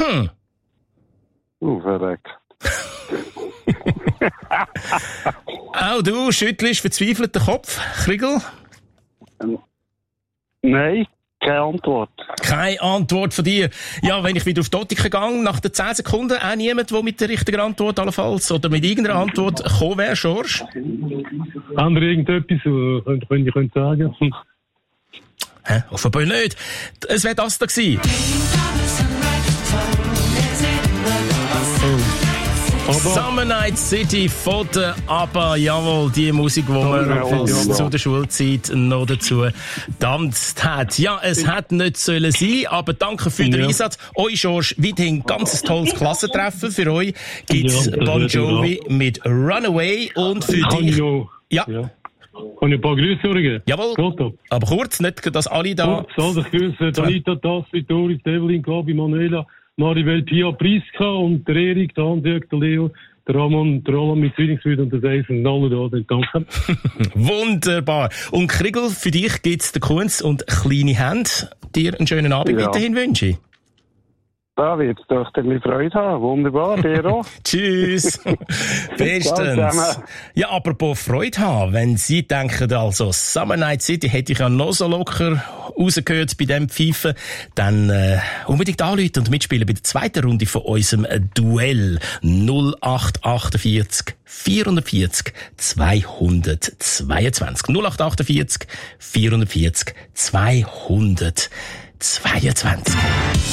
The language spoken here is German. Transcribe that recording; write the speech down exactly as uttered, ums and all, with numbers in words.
Hm. Uh, verreckt. Auch du schüttelst verzweifelt den Kopf, Kriegel? Ähm, nein, keine Antwort. Keine Antwort von dir. Ja, wenn ich wieder auf die Optiker gehe, nach den zehn Sekunden, auch niemand, der mit der richtigen Antwort allenfalls oder mit irgendeiner Antwort gekommen wäre, Schorsch? Haben wir irgendetwas, was könnt ihr sagen? Hä? Offenbar nicht. Es wäre das da gewesen. Oh. Summer Night City von der ABBA, jawohl, die Musik, die man ja, zu der Schulzeit noch dazu getanzt hat. Ja, es hätte nicht sollen sein, aber danke für den ja. Einsatz. Euch, George, weiterhin ganz tolles Klassentreffen. Für euch gibt's ja, Bon Jovi ja. mit Runaway und für dich... Ja. ja. Kann ich ein paar Grüße sagen? Jawohl, Foto. Aber kurz, nicht, dass alle da... Kurz, also ich grüße Danita, Tassi, Doris, Evelyn, Gabi, Manuela, Maribel, Pia, Priska und der Erik, der Hans-Jörg, der Leo, der Ramon, der Roland mit Zwillingsbrüder und der Seif und alle da, danke. Wunderbar. Und Kriegel, für dich gibt's den Kunst und kleine Hände. Dir einen schönen Abend ja. weiterhin wünsche ich. Da wird's doch ein Freude haben. Wunderbar, dir auch. Tschüss. Bestens. Ja, apropos Freude haben, wenn Sie denken, also Summer Night City hätte ich ja noch so locker rausgehört bei dem Pfeifen, dann äh, unbedingt anrufen und mitspielen bei der zweiten Runde von unserem Duell null acht achtundvierzig vierundvierzig zweihundertzweiundzwanzig. null acht achtundvierzig vierundvierzig zweihundertzweiundzwanzig.